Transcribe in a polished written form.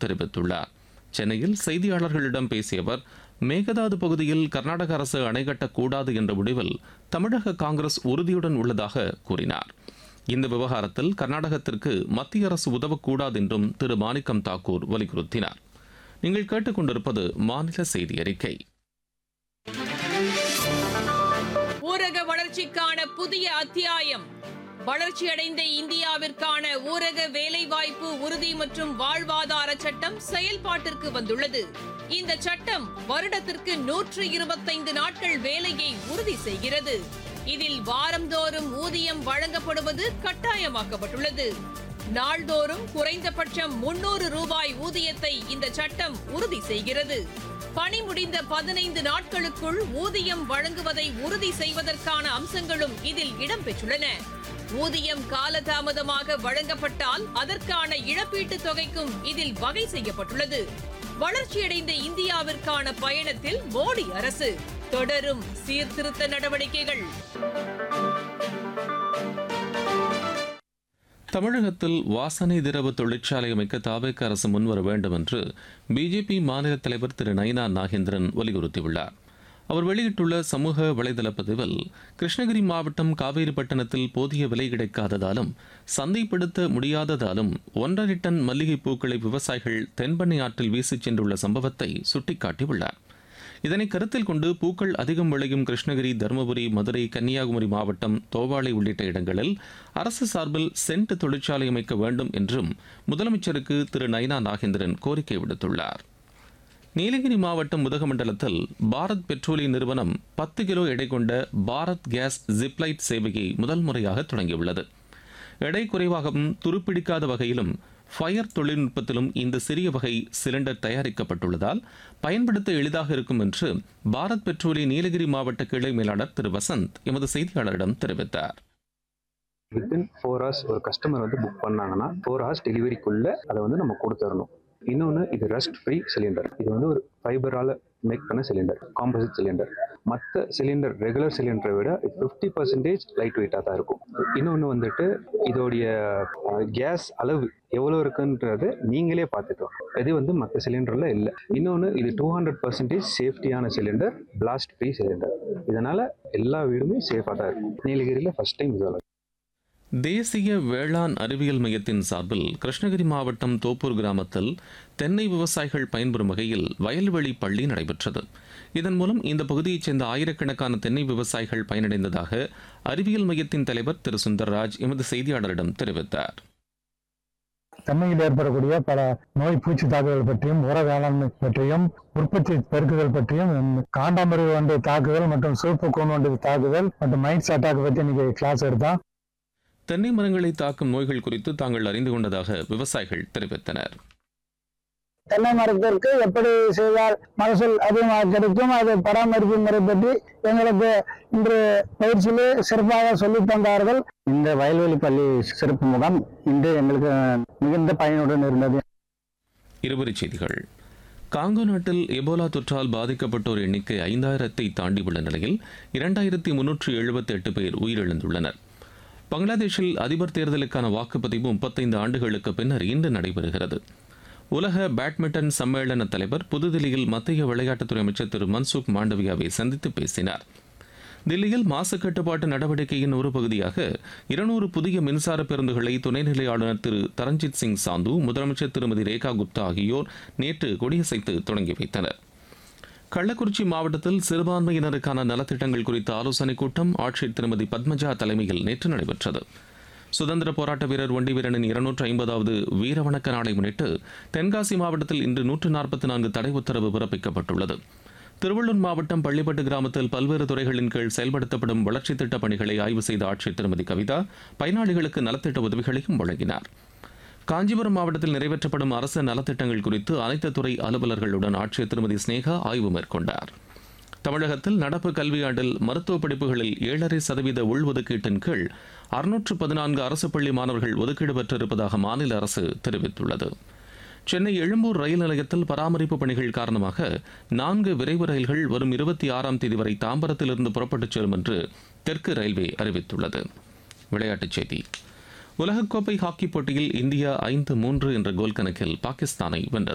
தெரிவித்துள்ளார். சென்னையில் செய்தியாளர்களிடம் பேசிய அவர், மேகதாது பகுதியில் கர்நாடக அரசு அணை கட்டக்கூடாது என்ற முடிவில் தமிழக காங்கிரஸ் உறுதியுடன் உள்ளதாக கூறினார். இந்த விவகாரத்தில் கர்நாடகத்திற்கு மத்திய அரசு உதவக்கூடாது என்றும் திரு மாணிக்கம் தாக்கூர் வலியுறுத்தினார். நீங்கள் கேட்டுக்கொண்டிருப்பது மாநில செய்தி அறிக்கை. ஊரக வளர்ச்சிக்கான புதிய அத்தியாயம். வளர்ச்சியடைந்த இந்தியாவிற்கான ஊரக வேலைவாய்ப்பு உறுதி மற்றும் வாழ்வாதார சட்டம் செயல்பாட்டிற்கு வந்துள்ளது. இந்த சட்டம் வருடத்திற்கு 125 நாட்கள் வேலையை உறுதி செய்கிறது. இதில் வாரந்தோறும் ஊதியம் வழங்கப்படுவது கட்டாயமாக்கப்பட்டுள்ளது. நாள்தோறும் குறைந்தபட்சம் 300 ரூபாய் ஊதியத்தை இந்த சட்டம் உறுதி செய்கிறது. பணி முடிந்த 15 நாட்களுக்குள் ஊதியம் வழங்குவதை உறுதி செய்வதற்கான அம்சங்களும் இதில் இடம்பெற்றுள்ளன. ஊதியம் காலதாமதமாக வழங்கப்பட்டால் அதற்கான இழப்பீட்டுத் தொகைக்கும் இதில் வகை செய்யப்பட்டுள்ளது. வளர்ச்சியடைந்த இந்தியாவிற்கான பயணத்தில் மோடி அரசு தொடரும் சீர்திருத்த நடவடிக்கைகள். தமிழகத்தில் வாசனை திரவ தொழிற்சாலை அமைக்க தாவேக அரசு முன்வர வேண்டும் என்று பிஜேபி மாநில தலைவர் திரு நயினா நாகேந்திரன் வலியுறுத்தியுள்ளார். அவர் வெளியிட்டுள்ள சமூக வலைதள பதிவில், கிருஷ்ணகிரி மாவட்டம் காவேரிப்பட்டினத்தில் போதிய விலை கிடைக்காததாலும் சந்தைப்படுத்த முடியாததாலும் 1.5 டன் மல்லிகை பூக்களை விவசாயிகள் தென்பெண்ணை ஆற்றில் வீசிச் சென்றுள்ள சம்பவத்தை சுட்டிக்காட்டியுள்ளார். இதனை கருத்தில் கொண்டு பூக்கள் அதிகம் விளையும் கிருஷ்ணகிரி, தருமபுரி, மதுரை, கன்னியாகுமரி மாவட்டம், தோவாளை உள்ளிட்ட இடங்களில் அரசு சார்பில் சென்ட் தொழிற்சாலை அமைக்க வேண்டும் என்றும் முதலமைச்சருக்கு திரு நயினா நாகேந்திரன் கோரிக்கை விடுத்துள்ளார். நீலகிரி மாவட்டம் உதகமண்டலத்தில் பாரத் பெட்ரோலிய நிறுவனம் 10 கிலோ எடை கொண்ட பாரத் கேஸ் ஜிப்லைட் சேவையை முதல் முறையாக தொடங்கியுள்ளது. எடை குறைவாகவும் துருப்பிடிக்காத வகையிலும் ஃபயர் தொழில்நுட்பத்திலும் இந்த சிறிய வகை சிலிண்டர் தயாரிக்கப்பட்டுள்ளதால் பயன்படுத்த எளிதாக இருக்கும் என்று பாரத் பெட்ரோலிய நீலகிரி மாவட்ட கிளை மேலாளர் திரு வசந்த் எமது செய்தியாளரிடம் தெரிவித்தார். வித்தின் 4 hours ஒரு கஸ்டமர் புக் பண்ணாங்கன்னா 4 hours டெலிவரிக்குள்ள அதை நம்ம கொடுத்துடணும். இன்னொன்று, இது ரஸ்ட் ஃப்ரீ சிலிண்டர். இது ஒரு ஃபைபரால் மேக் பண்ண சிலிண்டர், காம்போசிட் சிலிண்டர். மற்ற சிலிண்டர், ரெகுலர் சிலிண்டரை விட 50% லைட் வெயிட்டாக தான் இருக்கும். இன்னொன்று இதோடைய கேஸ் அளவு எவ்வளோ இருக்குன்றது நீங்களே பார்த்துக்கலாம். இது மற்ற சிலிண்டரில் இல்லை. இன்னொன்று, இது 200% சேஃப்டியான சிலிண்டர், பிளாஸ்ட் ஃப்ரீ சிலிண்டர். இதனால் எல்லா வீடுமே சேஃபாக தான் இருக்கும். நீலகிரியில் ஃபர்ஸ்ட் டைம் இது. தேசிய வேளாண் அறிவியல் மையத்தின் சார்பில் கிருஷ்ணகிரி மாவட்டம் தோப்பூர் கிராமத்தில் தென்னை விவசாயிகள் பயன்பெறும் வகையில் வயல்வெளி பள்ளி நடைபெற்றது. இதன் மூலம் இந்த பகுதியைச் சேர்ந்த ஆயிரக்கணக்கான தென்னை விவசாயிகள் பயனடைந்ததாக அறிவியல் மையத்தின் தலைவர் திரு சுந்தர்ராஜ் எமது செய்தியாளரிடம் தெரிவித்தார். தென்னையில் ஏற்படக்கூடிய பல நோய் பூச்சி தாக்குதல் பற்றியும், உர வேளாண்மை பற்றியும், உற்பத்தி பெருக்குதல் பற்றியும், காண்டாமிருக வண்டு தாக்குதல் மற்றும் சிவப்பு கூன் வண்டு தாக்குதல் மற்றும் மைட்ஸ் அட்டாக் பற்றி இன்னைக்கு கிளாஸ் எடுத்தோம். தென்னை மரங்களை தாக்கும் நோய்கள் குறித்து தாங்கள் அறிந்து கொண்டதாக விவசாயிகள் தெரிவித்தனர். தென்னை மரத்திற்கு எப்படி செய்தால் மகசூல் அதிகமாக கிடைக்கும், அது பராமரிப்பு முறை பற்றி எங்களுக்கு இன்று பயிற்சியிலே சிறப்பாக சொல்லித் தந்தார்கள். இந்த வயல்வெளி பள்ளி சிறப்பு முகாம் இன்று எங்களுக்கு மிகுந்த பயனுடன் இருந்தது. இருவரிச் செய்திகள். காங்கோ நாட்டில் எபோலா தொற்றால் பாதிக்கப்பட்டோர் எண்ணிக்கை 5000 தாண்டி உள்ள நிலையில் 2378 பேர் உயிரிழந்துள்ளனர். பங்களாதேஷில் அதிபர் தேர்தலுக்கான வாக்குப்பதிவு 35 ஆண்டுகளுக்கு பின்னர் இன்று நடைபெறுகிறது. உலக பேட்மிண்டன் சம்மேளன தலைவர் புதுதில்லியில் மத்திய விளையாட்டுத்துறை அமைச்சர் திரு மன்சுக் மாண்டவியாவை சந்தித்து பேசினார். தில்லியில் மாசு கட்டுப்பாட்டு நடவடிக்கையின் ஒரு பகுதியாக 200 புதிய மின்சார பேருந்துகளை துணைநிலை ஆளுநர் திரு தரஞ்சித் சிங் சாந்து, முதலமைச்சர் திருமதி ரேகா குப்தா ஆகியோர் நேற்று கொடியசைத்து தொடங்கி வைத்தனர். கள்ளக்குறிச்சி மாவட்டத்தில் சிறுபான்மையினருக்கான நலத்திட்டங்கள் குறித்த ஆலோசனைக் கூட்டம் ஆட்சியர் திருமதி பத்மஜா தலைமையில் நேற்று நடைபெற்றது. சுதந்திர போராட்ட வீரர் ஒண்டி வீரனின் 250வது வீரவணக்க நாளை முன்னிட்டு தென்காசி மாவட்டத்தில் இன்று 144 தடை உத்தரவு பிறப்பிக்கப்பட்டுள்ளது. திருவள்ளூர் மாவட்டம் பள்ளிப்பட்டு கிராமத்தில் பல்வேறு துறைகளின் கீழ் செயல்படுத்தப்படும் வளர்ச்சித் திட்டப் பணிகளை ஆய்வு செய்த ஆட்சியர் திருமதி கவிதா பயனாளிகளுக்கு நலத்திட்ட உதவிகளையும் வழங்கினார். காஞ்சிபுரம் மாவட்டத்தில் நிறைவேற்றப்படும் அரசு நலத்திட்டங்கள் குறித்து அனைத்து துறை அலுவலர்களுடன் ஆட்சியர் திருமதி ஸ்னேகா ஆய்வு மேற்கொண்டார். தமிழகத்தில் நடப்பு கல்வியாண்டில் மருத்துவ படிப்புகளில் 7.5% உள்ஒதுக்கீட்டின் கீழ் 614 அரசு பள்ளி மாணவர்கள் ஒதுக்கீடு பெற்றிருப்பதாக மாநில அரசு தெரிவித்துள்ளது. சென்னை எழும்பூர் ரயில் நிலையத்தில் பராமரிப்பு பணிகள் காரணமாக 4 விரைவு ரயில்கள் வரும் 26ஆம் தேதி வரை தாம்பரத்திலிருந்து புறப்பட்டுச் செல்லும் என்று தெற்கு ரயில்வே அறிவித்துள்ளது. விளையாட்டுச் செய்தி. உலகக்கோப்பை ஹாக்கி போட்டியில் இந்தியா 5-3 என்ற கோல் கணக்கில் பாகிஸ்தானை வென்றது.